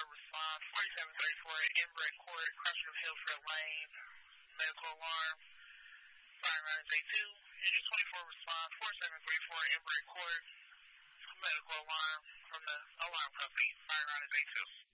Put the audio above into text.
respond 4734 at Embrett Court, Crossroad Hillford Lane, medical alarm. Fire line is A2. Unit 24 respond 4734 at Embrett Court, medical alarm from the alarm company. Fire line is A2.